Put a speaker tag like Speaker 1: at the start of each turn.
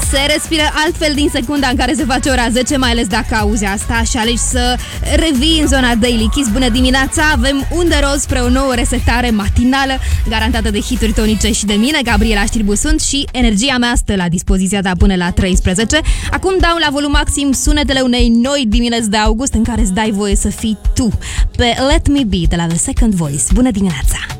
Speaker 1: Se respiră altfel din secunda în care se face ora 10, mai ales dacă auzi asta și alegi să revii în zona Daily Kiss. Bună dimineața! Avem undă roz spre o nouă resetare matinală garantată de hituri tonice și de mine, Gabriela Știrbu sunt, și energia mea stă la dispoziția ta până la 13. Acum dau la volum maxim sunetele unei noi dimineți de august în care îți dai voie să fii tu pe Let Me Be de la The Second Voice. Bună dimineața!